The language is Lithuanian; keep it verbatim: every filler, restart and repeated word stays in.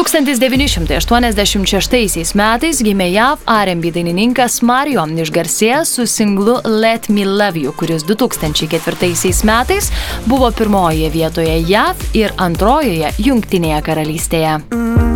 tūkstantis devyni šimtai aštuoniasdešimt šeštaisiais metais gimė JAV R and B dainininkas Mario, išgarsėjęs su singlu Let Me Love You, kuris du tūkstančiai ketvirtaisiais metais buvo pirmojoje vietoje JAV ir antrojoje Jungtinėje karalystėje.